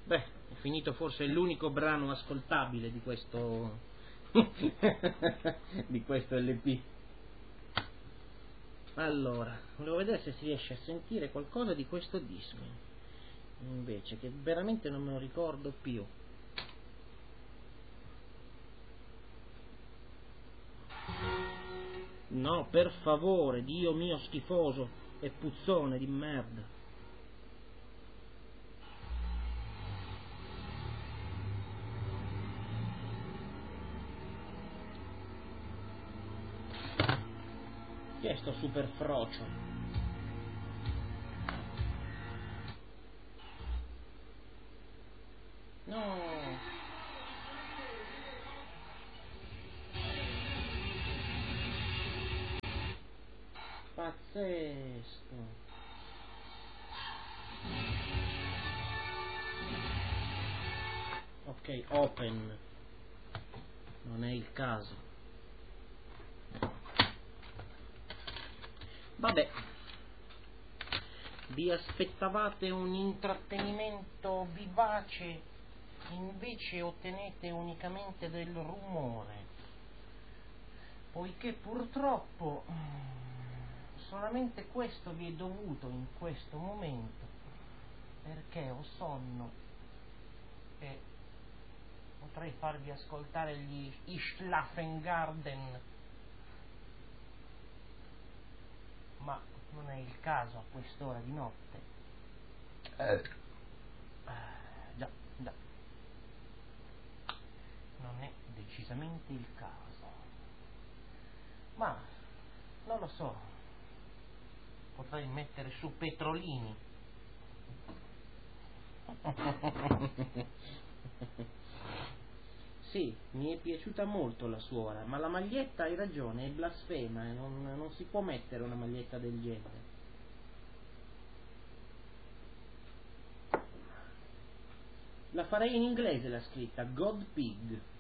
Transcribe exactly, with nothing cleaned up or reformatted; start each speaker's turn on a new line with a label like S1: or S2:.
S1: Beh, è finito forse l'unico brano ascoltabile di questo di questo L P. Allora, volevo vedere se si riesce a sentire qualcosa di questo disco, invece, che veramente non me lo ricordo più. No, per favore, Dio mio schifoso e puzzone di merda. Che è sto super frocio? No! Pazzesco! Ok, open. Non è il caso. Vabbè. Vi aspettavate un intrattenimento vivace, invece ottenete unicamente del rumore, poiché purtroppo solamente questo vi è dovuto in questo momento, perché ho sonno e potrei farvi ascoltare gli Schlafengarden, ma non è il caso a quest'ora di notte. Eh. Già, già. Non è decisamente il caso. Ma non lo so. Potrei mettere su Petrolini. Sì, mi è piaciuta molto la suora, ma la maglietta, hai ragione, è blasfema e non, non si può mettere una maglietta del genere. La farei in inglese la scritta, God Pig.